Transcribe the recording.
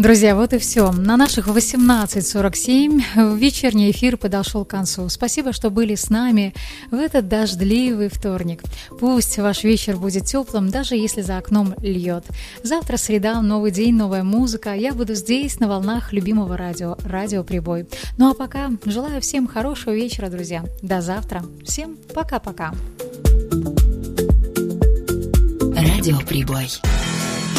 Друзья, вот и все. На наших 18:47 вечерний эфир подошел к концу. Спасибо, что были с нами в этот дождливый вторник. Пусть ваш вечер будет теплым, даже если за окном льет. Завтра среда, новый день, новая музыка. Я буду здесь, на волнах любимого радио, Радио Прибой. Ну а пока желаю всем хорошего вечера, друзья. До завтра. Всем пока-пока. Радио Прибой.